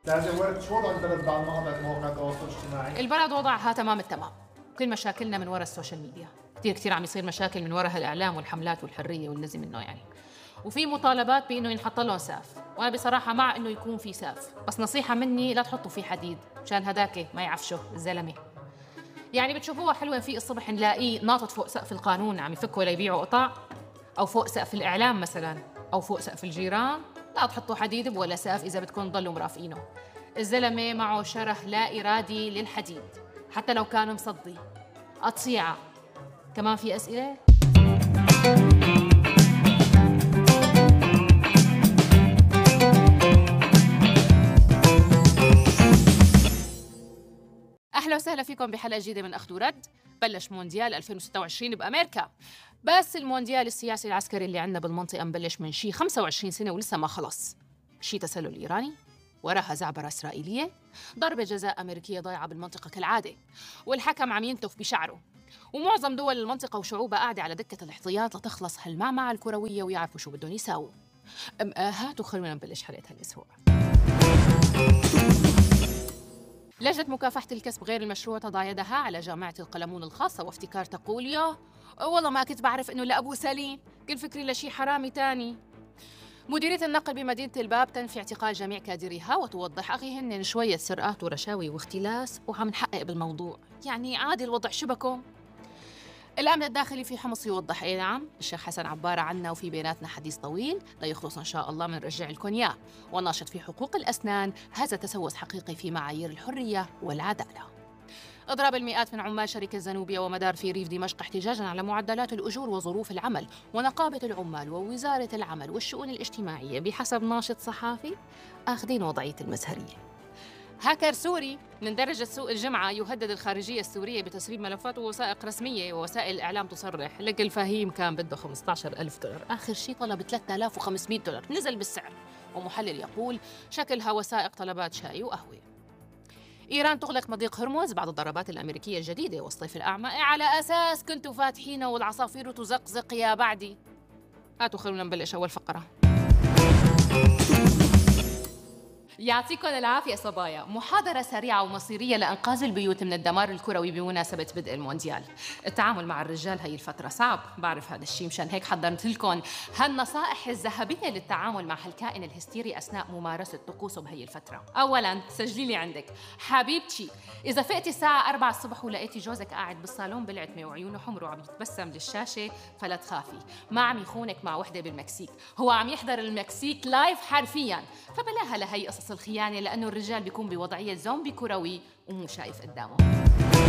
تازي شو وضع البلد بعد ما قطعت مواقع التواصل الاجتماعي؟ البلد وضعها تمام التمام. كل مشاكلنا من وراء السوشيال ميديا، كثير عم يصير مشاكل من وراء هالاعلام والحملات والحريه والنزي منه يعني. وفي مطالبات بانه ينحط لهم سقف، وانا بصراحه مع انه يكون في سقف، بس نصيحه مني لا تحطوا فيه حديد مشان هداك ما يعفشه الزلمه. يعني بتشوفوها حلوه في الصبح نلاقيه ناطط فوق سقف القانون عم يفكوا ليبيعوا قطع، او فوق سقف الاعلام مثلا، او فوق سقف الجيران. لا تحطوا حديد ولا سقف اذا بدكم تضلوا مرافقينه. الزلمه معه شره لا ارادي للحديد حتى لو كان مصدي. قطيعه. كمان في اسئله؟ أهلا وسهلا فيكم بحلقة جديدة من أخذ ورد. بلش مونديال 2026 بأمريكا، بس المونديال السياسي العسكري اللي عندنا بالمنطقة مبلش من شي 25 سنة ولسه ما خلص. شي تسلل إيراني، وراها زعبرة إسرائيلية، ضربة جزاء أمريكية ضايعة بالمنطقة كالعادة، والحكم عم ينتف بشعره، ومعظم دول المنطقة وشعوبها قاعدة على دكة الاحتياط لتخلص هالمعمعة الكروية ويعرفوا شو بدهم يساووا. هاتوا خلونا نبلش حلقة هالأسبوع. لجنة مكافحة الكسب غير المشروع تضع يدها على جامعة القلمون الخاصة وافتكار تقول يا والله ما كنت بعرف إنه لأبو سليم، كل فكري لشي حرامي تاني. مديرية النقل بمدينة الباب تنفي اعتقال جميع كادريها وتوضح أخي هن شوية سرقات ورشاوي واختلاس وعم نحقق بالموضوع، يعني عادي الوضع شبكم. الأمن الداخلي في حمص يوضح نعم الشيخ حسن عبارة عنا وفي بيناتنا حديث طويل لا يخلص إن شاء الله من رجع لكم إياه. والناشط في حقوق الأسنان هذا تسوس حقيقي في معايير الحرية والعدالة. إضراب المئات من عمال شركة زنوبيا ومدار في ريف دمشق احتجاجاً على معدلات الأجور وظروف العمل، ونقابة العمال ووزارة العمل والشؤون الاجتماعية بحسب ناشط صحافي آخذين وضعية المزهرية. هاكر سوري من درجة سوء الجمعة يهدد الخارجية السورية بتسريب ملفات ووثائق رسمية، ووسائل الإعلام تصرح لك الفهيم كان بده $15,000، آخر شيء طلب $3,500، نزل بالسعر. ومحلل يقول شكلها وثائق طلبات شاي وقهوة. إيران تغلق مضيق هرمز بعد الضربات الأمريكية الجديدة والصيف الأعمى على أساس كنتوا فاتحينه والعصافير تزقزق يا بعدي. هاتوا خلونا نبلش أول فقرة. يعطيكم العافية صبايا. محاضرة سريعة ومصيرية لإنقاذ البيوت من الدمار الكروي بمناسبة بدء المونديال. التعامل مع الرجال هي الفترة صعب، بعرف هذا الشيء، مشان هيك حضرت لكم هالنصائح الذهبية للتعامل مع هالكائن الهستيري أثناء ممارسة طقوسه بهي الفترة. أولاً سجلي لي عندك حبيبتي، إذا فقتي الساعة 4 الصبح ولقيتي جوزك قاعد بالصالون بلعتمة وعيونه حمر وعم يتبسم للشاشة فلا تخافي، ما عم يخونك مع وحدة بالمكسيك، هو عم يحضر المكسيك لايف حرفياً. فبلاها لهي قصص الخيانة، لأنه الرجال بيكون بوضعية زومبي كروي ومو شايف قدامه.